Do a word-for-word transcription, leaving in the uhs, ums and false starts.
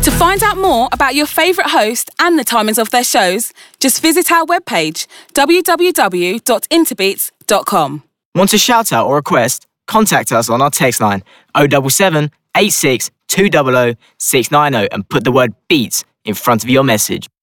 To find out more about your favourite host and the timings of their shows, just visit our webpage, w w w dot interbeats dot com. Want a shout out or request? Contact us on our text line oh seven seven, eight six, two zero zero, six nine zero and put the word beats in front of your message.